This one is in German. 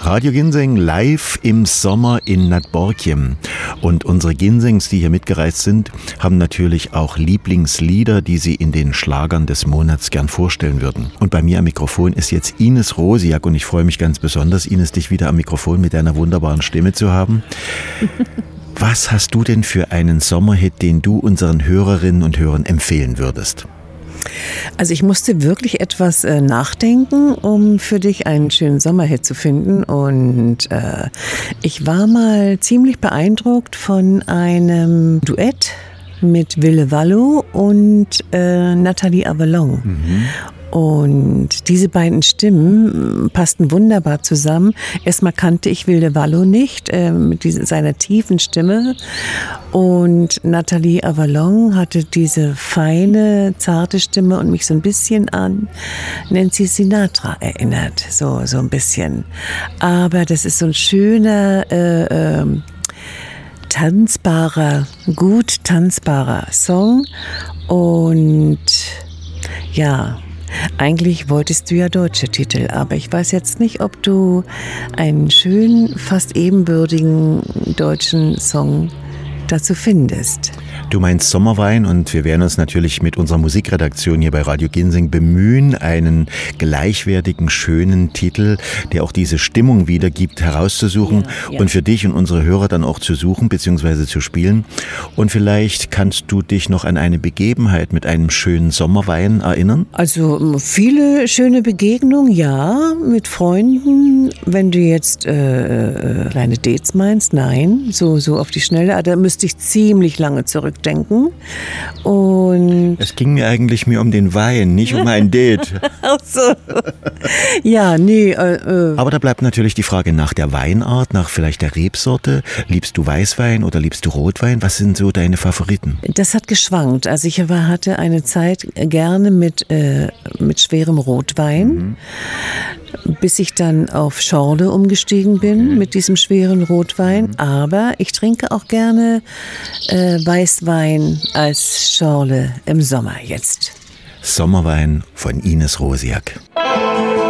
Radio Ginseng live im Sommer in Nadborkjem. Und unsere Ginsengs, die hier mitgereist sind, haben natürlich auch Lieblingslieder, die sie in den Schlagern des Monats gern vorstellen würden. Und bei mir am Mikrofon ist jetzt Ines Rosiak und ich freue mich ganz besonders, Ines, dich wieder am Mikrofon mit deiner wunderbaren Stimme zu haben. Was hast du denn für einen Sommerhit, den du unseren Hörerinnen und Hörern empfehlen würdest? Also ich musste wirklich etwas nachdenken, um für dich einen schönen Sommerhit zu finden. Und ich war mal ziemlich beeindruckt von einem Duett mit Ville Valo und Nathalie Avalon. Und diese beiden Stimmen passten wunderbar zusammen. Erstmal kannte ich Ville Valo nicht, mit seiner tiefen Stimme. Und Nathalie Avalon hatte diese feine, zarte Stimme und mich so ein bisschen an Nancy Sinatra erinnert. So ein bisschen. Aber das ist so ein schöner, gut tanzbarer Song. Und ja, eigentlich wolltest du ja deutsche Titel, aber ich weiß jetzt nicht, ob du einen schönen, fast ebenbürtigen deutschen Song dazu findest. Du meinst Sommerwein und wir werden uns natürlich mit unserer Musikredaktion hier bei Radio Ginseng bemühen, einen gleichwertigen, schönen Titel, der auch diese Stimmung wiedergibt, herauszusuchen und für dich und unsere Hörer dann auch zu suchen bzw. zu spielen. Und vielleicht kannst du dich noch an eine Begebenheit mit einem schönen Sommerwein erinnern? Also viele schöne Begegnungen, ja, mit Freunden. Wenn du jetzt kleine Dates meinst, nein, so auf die Schnelle, da müsste ich ziemlich lange zurückdenken. Und es ging mir eigentlich mehr um den Wein, nicht um ein Date. Ach so. Ja, nee. Aber da bleibt natürlich die Frage nach der Weinart, nach vielleicht der Rebsorte. Liebst du Weißwein oder liebst du Rotwein? Was sind so deine Favoriten? Das hat geschwankt. Also ich hatte eine Zeit gerne mit schwerem Rotwein, bis ich dann auf Schorle umgestiegen bin mit diesem schweren Rotwein. Aber ich trinke auch gerne Weißwein als Schorle im Sommer jetzt. Sommerwein von Ines Rosiak.